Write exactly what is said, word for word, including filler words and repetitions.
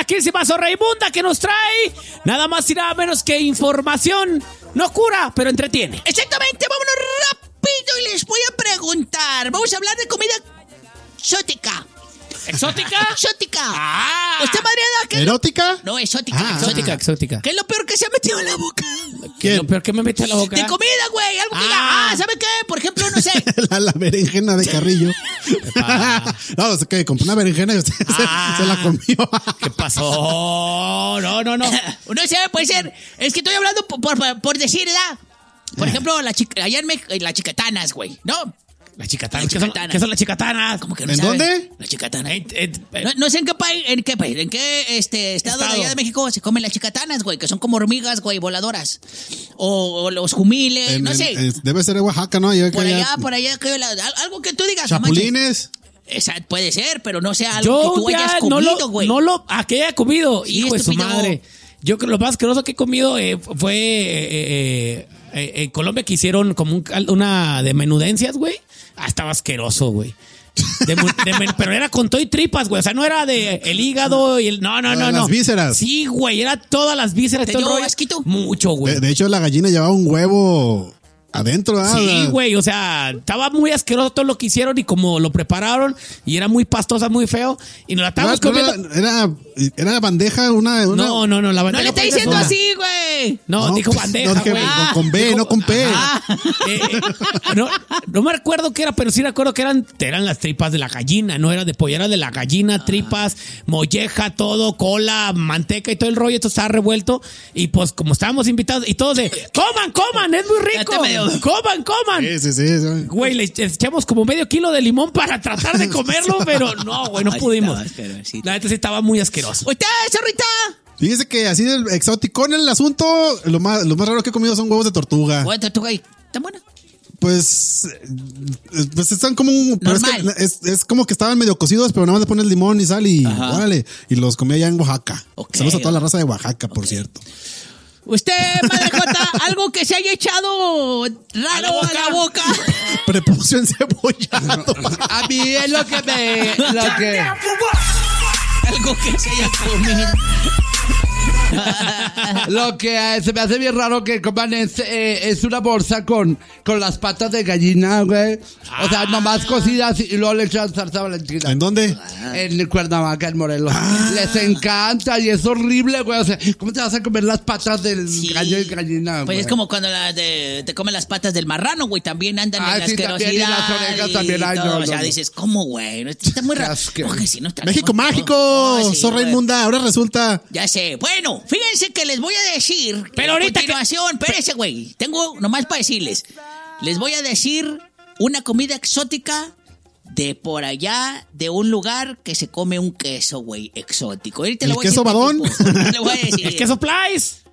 querísima Zorraimunda, que nos trae nada más y nada menos que información. No cura, pero entretiene. Exactamente, vámonos rápido y les voy a preguntar. Vamos a hablar de comida exótica. ¿Exótica? Exótica. Ah. ¿Usted, Mariana? ¿Qué ¿Erótica? Es lo... No, exótica, Ah, Exótica, exótica. ¿Qué es lo peor que se ha metido en la boca? ¿Qué es lo peor que me mete a la boca? De comida, güey. Algo que diga, Ah. ah, ¿sabe qué? Por ejemplo, no sé. la, la berenjena de Carrillo. no, es que compré una berenjena y usted Ah. se, se la comió. ¿Qué pasó? No, no, no. No sé, puede ser. Es que estoy hablando por, por, por decir, ¿verdad? Por ejemplo, la chica, allá en México, las chicatanas, güey, ¿no? Las chicatanas. Las ¿Qué son, chicatanas. ¿Qué son las chicatanas? ¿Cómo que no ¿En saben? dónde? Las chicatanas. Eh, eh, eh, No, no sé en qué país, en qué país, en qué este, estado, Estado. de allá de México se comen las chicatanas, güey, que son como hormigas, güey, voladoras. O, o los jumiles, En- no en- sé. en- debe ser de Oaxaca, ¿no? Yo por que allá, por allá, que la- algo que tú digas. no Chapulines. manches. Esa puede ser, pero no sea algo Yo que tú ya hayas no comido, lo, güey. no lo, ¿a qué haya comido? Sí, Hijo de su estúpido. madre. Yo creo que lo más asqueroso que he comido eh, fue eh, eh, eh, en Colombia, que hicieron como un cal- una de menudencias, güey. Ah, estaba asqueroso, güey. De mu- de men- pero era con todo y tripas, güey. O sea, no era de el hígado y el... No, no, Ah, no, no. las vísceras. Sí, güey. Era todas las vísceras. ¿Te todo el dio rollo. asquito? Mucho, güey. De, de hecho, la gallina llevaba un huevo adentro, ¿ah? Sí, güey, o sea, estaba muy asqueroso todo lo que hicieron y como lo prepararon y era muy pastosa, muy feo y nos la Era, estábamos comiendo. era, era, era bandeja, una, una- No, no, no, la No bandeja. le está fue diciendo sola. así, güey. No, No, dijo bandeja, no, dije güey. con- con B, Dijo- no con P. Ajá. Eh, eh, no, no me acuerdo qué era, pero sí recuerdo que eran, eran las tripas de la gallina, no era de pollo, era de la gallina, tripas, molleja, todo, cola, manteca y todo el rollo, esto estaba revuelto y pues como estábamos invitados y todos de, coman, coman, es muy rico, Ya te medio- coman, coman. Sí, sí, sí, sí. Güey, le echamos como medio kilo de limón para tratar de comerlo, pero no, güey, no Ay, pudimos. estaba asquerosito. La neta sí estaba muy asqueroso. ¿Usted, zorrita? Fíjese que así del exótico en el asunto, lo más, lo más raro que he comido son huevos de tortuga. Bueno, tortuga ahí. ¿Tan buena? Pues, eh, pues están como un, pero es, Normal. que es, es como que estaban medio cocidos, pero nada más le pones limón y sal y Ajá. órale. Y los comí allá en Oaxaca. Ok. Saludos a toda la raza de Oaxaca, por cierto. Usted, Madre Jota, algo que se haya echado raro a la boca. Prepucio encebollado. A mí es lo que me... Lo que... Algo que se haya comido. Lo que eh, se me hace bien raro que coman es, eh, es una bolsa con, con las patas de gallina, güey. O sea, nomás cocidas y luego le echan salsa valentina. ¿En dónde? En Cuernavaca, en Morelos. Les encanta y es horrible, güey. O sea, ¿cómo te vas a comer las patas del Sí. gallo y gallina, Pues güey? es como cuando la de, te comen las patas del marrano, güey. También andan Ah, en la sí, también, y las asquerosidad. orejas y también, ay, todo. no, O no, sea, no. dices, ¿cómo, güey? No, está muy Qué raro. asco. Oye, sí, no está México como- mágico. Oh, sí, Zorra güey. inmunda. Ahora resulta. Ya sé. Bueno, fíjense que les voy a decir. Pero a ahorita que- continuación, espérense, güey. Tengo nomás para decirles. Les voy a decir una comida exótica de por allá, de un lugar que se come un queso, güey, exótico. Ahorita ¿El le voy a queso decir qué badón? tipo. Le voy a decir. ¿El queso Plies?